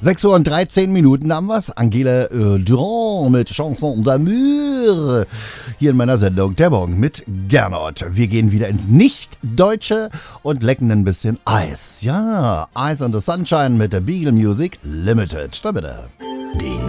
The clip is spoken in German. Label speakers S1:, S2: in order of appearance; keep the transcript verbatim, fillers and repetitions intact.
S1: sechs Uhr und dreizehn Minuten haben wir's. Angela äh, Durand mit Chanson d'amour. Hier in meiner Sendung Der Morgen mit Gernot. Wir gehen wieder ins Nicht-Deutsche und lecken ein bisschen Eis. Ja, Ice and the Sunshine mit der Beagle Music Limited. Da bitte.
S2: Den